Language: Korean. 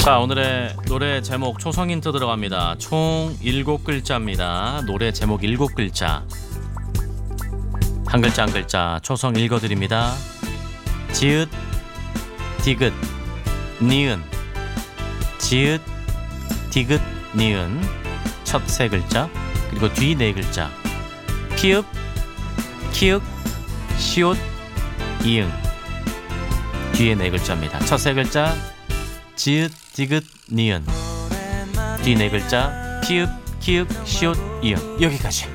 자, 오늘의 노래 제목 초성 힌트 들어갑니다. 총 7글자입니다. 노래 제목 7글자. 한 글자 한 글자 초성 읽어드립니다. 지읒, 디귿, 니은. 지읒, 디귿, 니은. 첫 세 글자, 그리고 뒤 네 글자. 피읍, 키읔, 시옷, 이응. 뒤에 네 글자입니다. 첫 세 글자 지읒, 디귿, 니은. 뒤 네 글자 피읍, 키읔, 시옷, 이응. 여기까지.